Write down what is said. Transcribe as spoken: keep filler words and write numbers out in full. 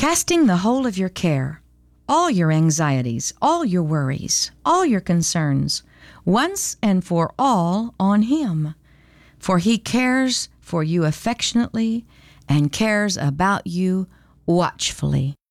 casting the whole of your care, all your anxieties, all your worries, all your concerns, once and for all on Him. For He cares for you affectionately and cares about you watchfully.